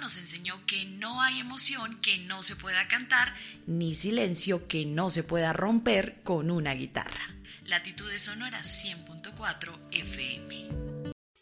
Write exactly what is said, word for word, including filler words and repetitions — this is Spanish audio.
nos enseñó que no hay emoción que no se pueda cantar, ni silencio que no se pueda romper con una guitarra. Latitudes Sonoras cien punto cuatro F M.